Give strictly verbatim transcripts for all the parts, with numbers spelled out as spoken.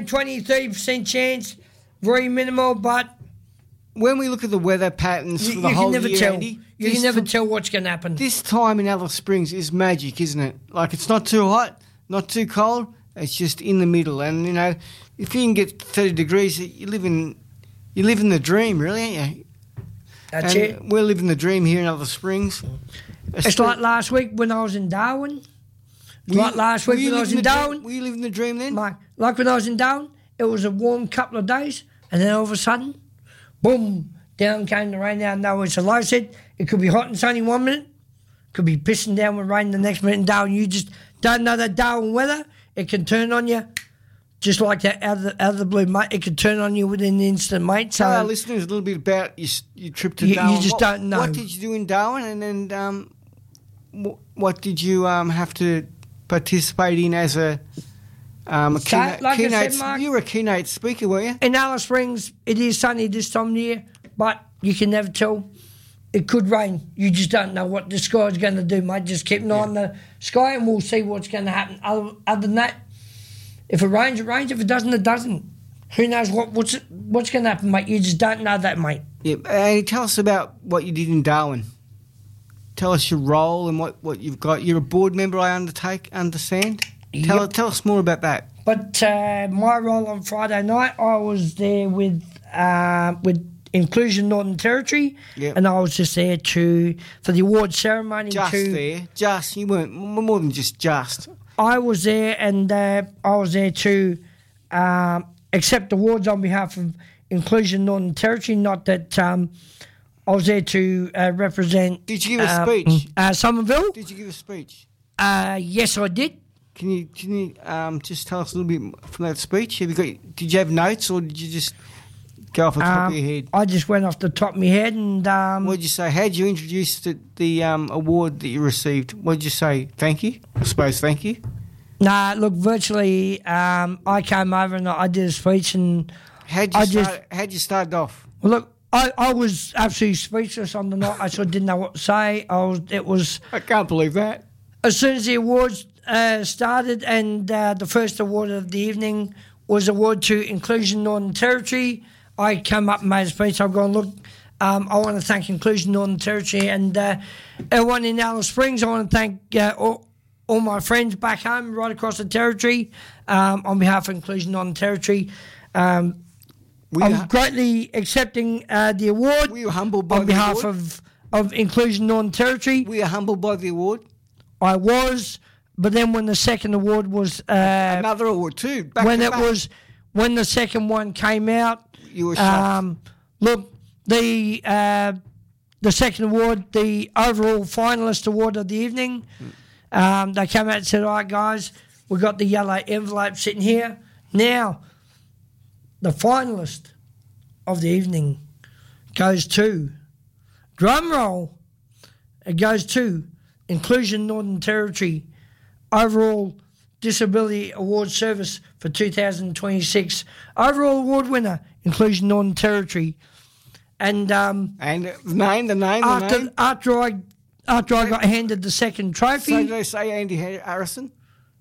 twenty, thirty percent chance, very minimal, but when we look at the weather patterns you, for the you whole can never year, tell. Andy, you can never t- tell what's going to happen. This time in Alice Springs is magic, isn't it? Like, it's not too hot, not too cold. It's just in the middle. And, you know, if you can get thirty degrees, you live in, you live in the dream, really, aren't you? That's and it. We're living the dream here in Alice Springs. It's, it's like last week when I was in Darwin. It's like last week when I was in Darwin. Dream? Were you living the dream then? Mate, like when I was in Darwin, it was a warm couple of days, and then all of a sudden, boom, down came the rain out of nowhere. So like I said, it could be hot and sunny one minute, could be pissing down with rain the next minute in Darwin. You just don't know that Darwin weather. It can turn on you just like that out of the, out of the blue, mate. It could turn on you within an instant, mate. So tell our listeners a little bit about your, your trip to you, Darwin. You just what, don't know. What did you do in Darwin, and then um, what, what did you um, have to participate in as a um, a So, keynote? like I keynote said, Mark, you were a keynote speaker, were you? in Alice Springs, it is sunny this time of year, but you can never tell. It could rain. You just don't know what the sky's going to do, mate. Just keep an eye Yeah. on the sky, and we'll see what's going to happen. Other, other than that, if it rains, it rains. If it doesn't, it doesn't. Who knows what, what's what's going to happen, mate? You just don't know that, mate. Yeah. Andy, tell us about what you did in Darwin. Tell us your role and what, what you've got. You're a board member, I undertake, understand? Tell, Yep. tell us more about that. But uh, my role on Friday night, I was there with uh, with Inclusion Northern Territory, Yep. and I was just there to for the award ceremony. Just to, there. Just. You weren't m- more than just just. I was there, and uh, I was there to um, accept awards on behalf of Inclusion Northern Territory. Not that um, I was there to uh, represent. Did you give a uh, speech? Uh, Somerville. Did you give a speech? Uh, yes, I did. Can you can you um, just tell us a little bit from that speech? Have you got? Did you have notes, or did you just go off the top Um, of your head? I just went off the top of my head, and um, What did you say? How did you introduce the, the um, award that you received? What did you say? Thank you. I suppose thank you. Nah, look, virtually, um, I came over and I did a speech, and How did you I start? just- How'd you start off? well, look, I, I was absolutely speechless on the night. I sort of didn't know what to say. I was, it was I can't believe that. as soon as the awards uh, started, and uh, the first award of the evening was award to Inclusion Northern Territory. I came up and made a speech. I've gone, look, um, I want to thank Inclusion Northern Territory and uh, everyone in Alice Springs. I want to thank uh, all, all my friends back home, right across the territory, um, on behalf of Inclusion Northern Territory. Um, Were I'm you, greatly accepting uh, the award were you humbled by on the behalf award? of, of Inclusion Northern Territory. Were you humbled by the award? I was, but then when the second award was uh, Another award too. Back when to it back. was when the second one came out, You were shocked. um, look, the uh, the second award, the overall finalist award of the evening, um, they came out and said, all right, guys, we got the yellow envelope sitting here. Now, the finalist of the evening goes to, drum roll, it goes to Inclusion Northern Territory overall Disability Award Service for two thousand twenty-six. Overall award winner, Inclusion Northern Territory. And um, And the name, the name, the after name. after I after I got handed the second trophy, So did they say Andy Harrison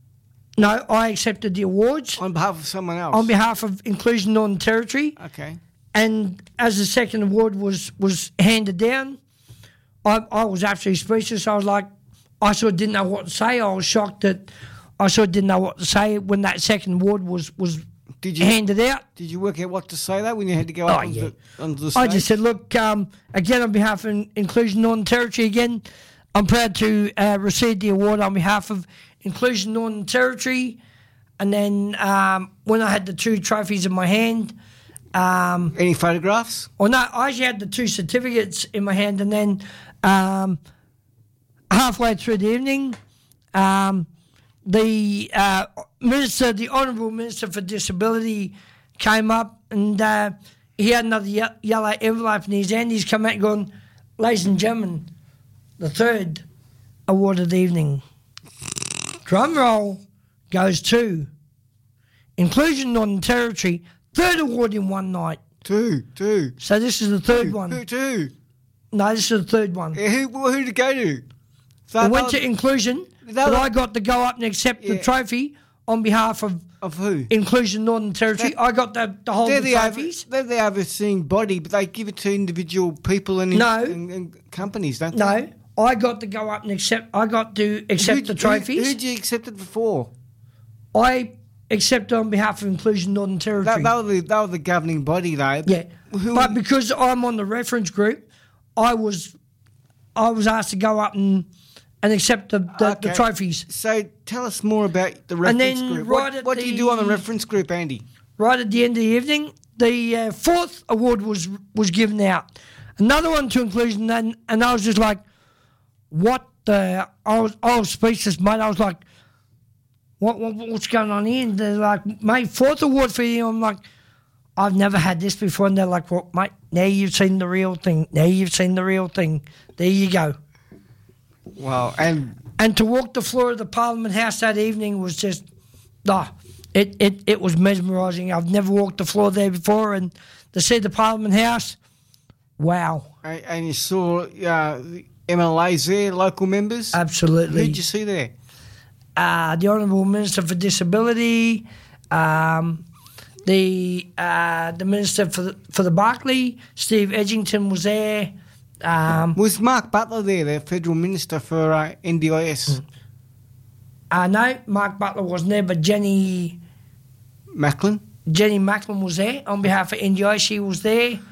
no, I accepted the awards on behalf of someone else? on behalf of Inclusion Northern Territory. Okay. And as the second award was, was handed down, I, I was absolutely speechless. I was like, I sort of didn't know what to say. I was shocked that I sort of didn't know what to say when that second award was, was Did you handed out. Did you work out what to say though when you had to go up Oh, onto, yeah. the, onto the stage? I just said, look, um, again, on behalf of Inclusion Northern Territory, again, I'm proud to uh, receive the award on behalf of Inclusion Northern Territory. And then um, when I had the two trophies in my hand, um, Any photographs? well, no, I actually had the two certificates in my hand, and then um, halfway through the evening, um, the uh, minister, the Honourable Minister for Disability, came up, and uh, he had another ye- yellow envelope in his hand. He's come out and gone, ladies and gentlemen, the third award of the evening. Drum roll goes to Inclusion Northern Territory, third award in one night. Two, two. So this is the third Two, one. Two, two. No, this is the third one. Yeah, who, who did it go to? So I went that to was- Inclusion, that but was- I got to go up and accept the Yeah. trophy on behalf of Of who? Inclusion Northern Territory. That- I got the, the whole They're of the the, over, trophies. they're the overseeing body, but they give it to individual people and, No. and, and companies, don't they? No, I got to go up and accept. I got to accept Who- the trophies. Who, who'd you accept it for? I accepted on behalf of Inclusion Northern They, Territory. they, were the, they were the governing body, though. yeah, Who, but because I'm on the reference group, I was, I was asked to go up and and accept the the, the Okay. trophies. So tell us more about the reference then group. right What, at what do you do on the the- reference group, Andy? Right at the end of the evening, the uh, fourth award was was given out. Another one to Inclusion, and and I was just like, what the? I was I was speechless, mate. I was like, what, what what's going on here? And they're like, mate, fourth award for you. I'm like, I've never had this before. And they're like, well, mate, now you've seen the real thing. Now you've seen the real thing. There you go. Wow, and And to walk the floor of the Parliament House that evening was just, ah, it, it, it was mesmerising. I've never walked the floor there before, and to see the Parliament House, wow, and and you saw uh, the M L As there, local members. absolutely. Who'd you see there? Uh, the Honourable Minister for Disability, um, the uh, the Minister for the, for the Barclay, Steve Edgington was there. Um, Was Mark Butler there, the federal minister for uh, N D I S? uh, no, Mark Butler wasn't there, but Jenny Macklin? Jenny Macklin was there on behalf of N D I. She was there.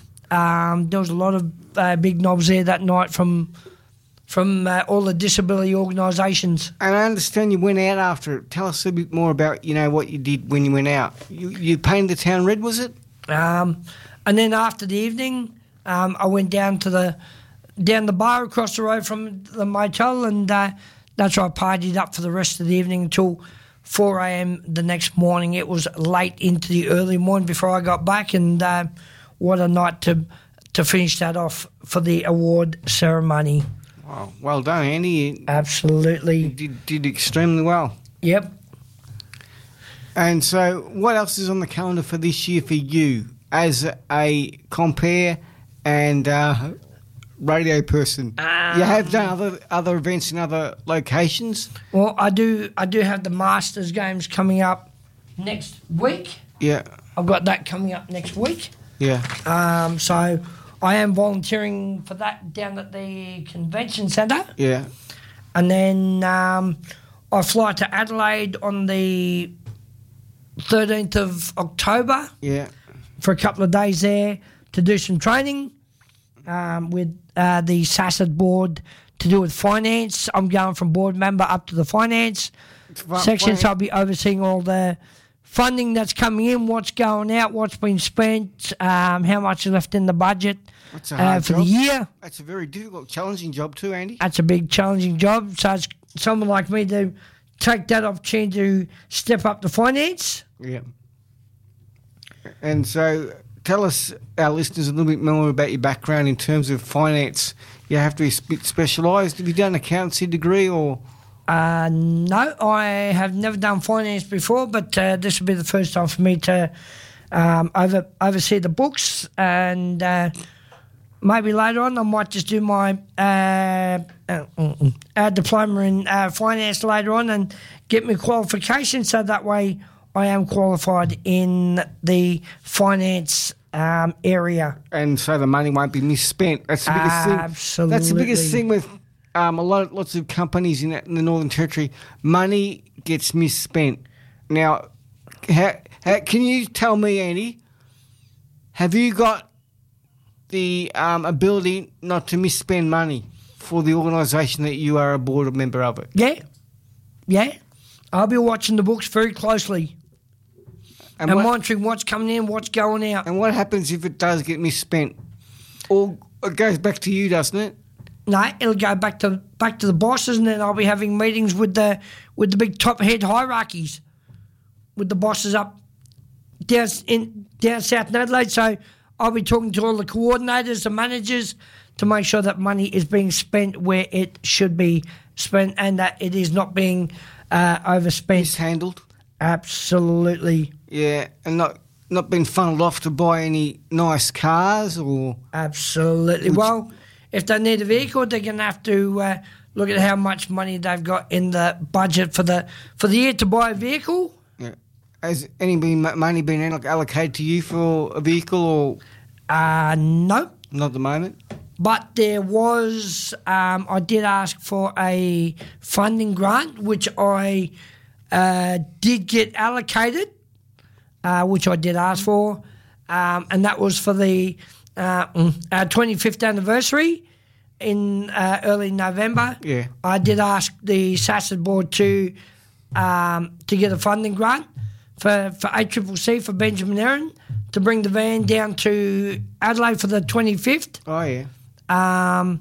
Um, there was a lot of uh, big knobs there that night from from uh, all the disability organisations. And I understand you went out after it. Tell us a bit more about, you know, what you did when you went out. You, you painted the town red, was it? Um, and then after the evening, um, I went down to the down the bar across the road from the motel, and uh, that's where I partied up for the rest of the evening until four a.m. the next morning. It was late into the early morning before I got back, and uh, what a night to to finish that off for the award ceremony. Wow, well done, Andy. You, you Absolutely. did, did extremely well. Yep. And so what else is on the calendar for this year for you as a compare and uh, radio person? Um, you have done other other events in other locations? Well, I do. I do have the Masters games coming up next week. Yeah, I've got that coming up next week. yeah. Um, so I am volunteering for that down at the convention centre, Yeah, and then um, I fly to Adelaide on the thirteenth of October yeah. for a couple of days there to do some training um, with uh, the S A S D board to do with finance. I'm going from board member up to the finance Fi- section, so fi- I'll be overseeing all the funding that's coming in, what's going out, what's been spent, um, how much is left in the budget That's a uh, hard for job. the year. That's a very difficult, challenging job too, Andy. That's a big, challenging job. So it's someone like me to take that opportunity to step up to finance. Yeah. And so tell us, our listeners, a little bit more about your background in terms of finance. You have to be a bit specialised. Have you done an accountancy degree or... Uh, no, I have never done finance before, but uh, this will be the first time for me to um, over, oversee the books, and uh, maybe later on I might just do my uh, uh, mm, uh, diploma in uh, finance later on and get my qualification, so that way I am qualified in the finance um, area. And so the money won't be misspent. That's the biggest thing. Absolutely. That's the biggest thing with um, a lot, lots of companies in, that, in the Northern Territory. Money gets misspent. Now, how, how, can you tell me, Andy, have you got the um, ability not to misspend money for the organisation that you are a board member of it? Yeah, yeah. I'll be watching the books very closely And, and what, monitoring what's coming in, what's going out. and what happens if it does get misspent? Or it goes back to you, doesn't it? No, it'll go back to back to the bosses, and then I'll be having meetings with the with the big top head hierarchies, with the bosses up down in down south in Adelaide. So I'll be talking to all the coordinators, the managers, to make sure that money is being spent where it should be spent, and that it is not being uh, overspent. Mishandled. Absolutely, Yeah, and not not been funneled off to buy any nice cars or... absolutely. Which- Well, if they need a vehicle, they're going to have to uh, look at how much money they've got in the budget for the for the year to buy a vehicle. Yeah. has anybody mo- money been alloc- allocated to you for a vehicle or Uh, no. not at the moment? But there was, um, I did ask for a funding grant, which I uh, did get allocated, uh, which I did ask for, um, and that was for the uh, mm, uh, twenty-fifth anniversary in uh, early November. Yeah. I did ask the S A S D board to um, to get a funding grant for, for A C C C for Benjamin Aaron to bring the van down to Adelaide for the twenty-fifth. Oh, yeah. Um,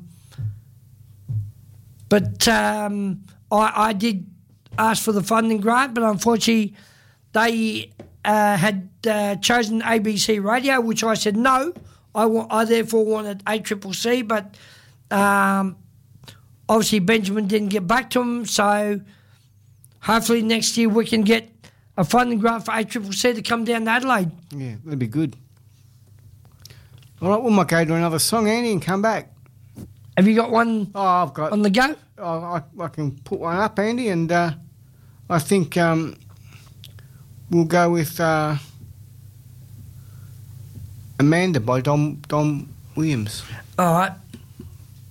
but um, I, I did ask for the funding grant, but unfortunately they uh, had uh, chosen A B C Radio, which I said no. I, wa- I therefore wanted A C C C, but um, obviously Benjamin didn't get back to him, so hopefully next year we can get a funding grant for A C C C to come down to Adelaide. Yeah, that'd be good. All right, we might go to another song, Andy, and come back. Have you got one Oh, I've got... on the go? Oh, I, I can put one up, Andy, and uh, I think um, we'll go with uh, Amanda by Dom Dom Williams. All right.